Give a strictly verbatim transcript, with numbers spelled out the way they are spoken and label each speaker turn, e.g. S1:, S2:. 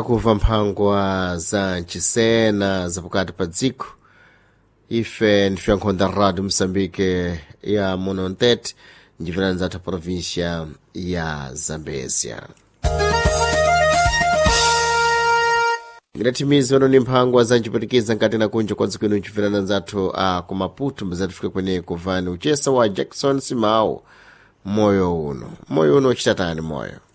S1: takuva mphangwa za ncisena zapakati pa dziko ife ndife nkhonda radio Moçambique ya Monontet ndivirani zathu província ya Zambésia. Ngiratimizi wano ni mphangwa za ncipatikiza nkati na kunja kwa dziko ino nchivirana zathu a ku Maputo mbazati kwene kuvani uchesa wa Jackson Simao moyo uno moyo uno chitatani moyo